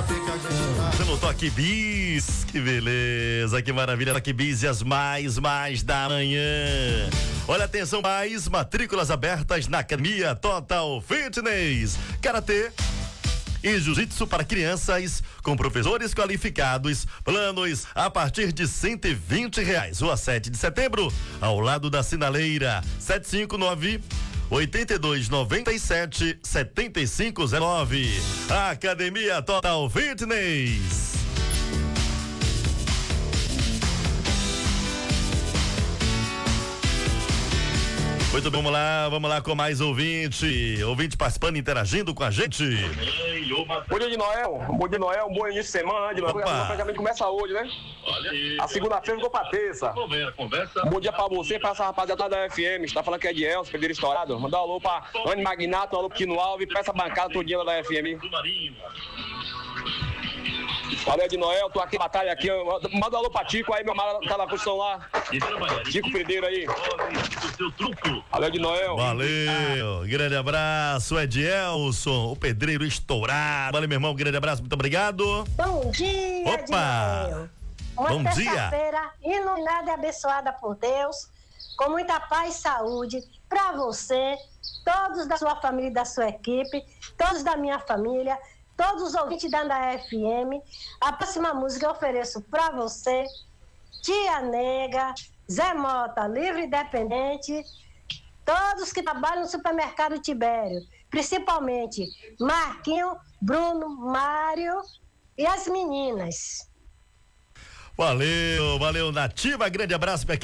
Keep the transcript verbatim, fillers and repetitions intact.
Você no Toque Bis, que beleza, que maravilha, Toque Bis e as mais, mais da manhã. Olha, atenção, mais matrículas abertas na Academia Total Fitness, Karatê e Jiu-Jitsu para crianças com professores qualificados, planos a partir de cento e vinte reais. Rua sete de setembro, ao lado da Sinaleira, sete cinco nove oito dois nove sete sete cinco zero nove. Academia Total Fitness. Muito bem, vamos lá, vamos lá com mais ouvinte, ouvinte participando, interagindo com a gente. Bom dia de Noel, bom dia de Noel, um bom início de semana, de Noel, praticamente começa hoje, né? Olha aí. A segunda-feira ficou pra terça. Conversa. Bom dia pra você, pra essa rapaziada da F M, você tá falando que é de Elcio, Pedreiro Estourado. Mandar um alô pra Anne Magnato, um alô pro Tino Alves, pra essa bancada todinha lá da F M. Valeu, de Noel, tô aqui, batalha aqui, manda um alô pra Tico aí, meu mara tá na construção lá. Tico Pedreiro aí. Valeu, de Noel. Valeu, grande abraço, Edielson, o pedreiro estourado. Valeu, meu irmão, grande abraço, muito obrigado. Bom dia, Opa! Edinel. Uma Bom dia. terça-feira iluminada e abençoada por Deus, com muita paz e saúde para você, todos da sua família e da sua equipe, todos da minha família, todos os ouvintes da F M. A próxima música eu ofereço para você, Tia Nega, Zé Mota, Livre e Independente, todos que trabalham no supermercado Tibério, principalmente Marquinho, Bruno, Mário e as meninas. Valeu, valeu, Nativa, grande abraço pra